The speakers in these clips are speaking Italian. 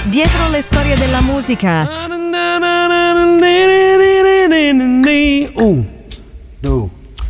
Dietro le storie della musica. 1, 2,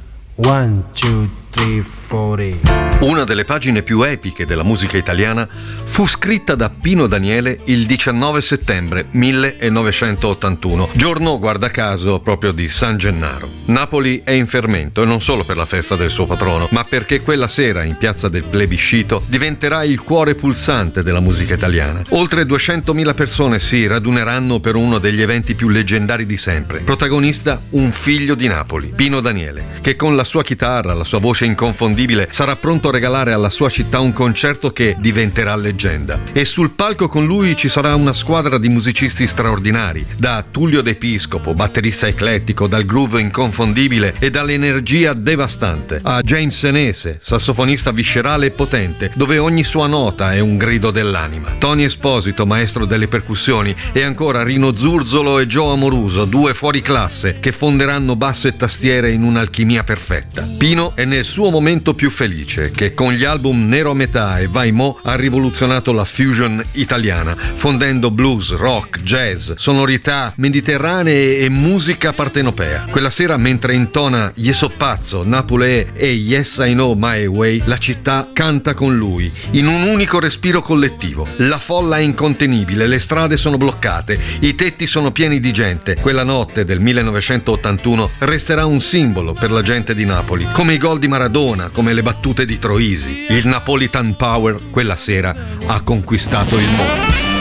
3, 4. Una delle pagine più epiche della musica italiana fu scritta da Pino Daniele il 19 settembre 1981, giorno, guarda caso, proprio di San Gennaro. Napoli è in fermento, e non solo per la festa del suo patrono, ma perché quella sera in piazza del Plebiscito diventerà il cuore pulsante della musica italiana. Oltre 200.000 persone si raduneranno per uno degli eventi più leggendari di sempre. Protagonista un figlio di Napoli, Pino Daniele, che con la sua chitarra, la sua voce inconfondibile, sarà pronto a regalare alla sua città un concerto che diventerà leggenda. E sul palco con lui ci sarà una squadra di musicisti straordinari, da Tullio De Piscopo, batterista eclettico, dal groove inconfondibile e dall'energia devastante, a James Senese, sassofonista viscerale e potente, dove ogni sua nota è un grido dell'anima. Tony Esposito, maestro delle percussioni, e ancora Rino Zurzolo e Joe Amoruso, due fuori classe che fonderanno basso e tastiere in un'alchimia perfetta. Pino è nel suo momento più felice, che con gli album Nero a metà e Vai Mo ha rivoluzionato la fusion italiana, fondendo blues, rock, jazz, sonorità mediterranee e musica partenopea. Quella sera, mentre intona Io so pazzo, Napoli e Yes I Know My Way, la città canta con lui, in un unico respiro collettivo. La folla è incontenibile, le strade sono bloccate, i tetti sono pieni di gente. Quella notte del 1981 resterà un simbolo per la gente di Napoli, come i gol di Maradona, come le battute di Troisi. Il Napolitan Power quella sera ha conquistato il mondo.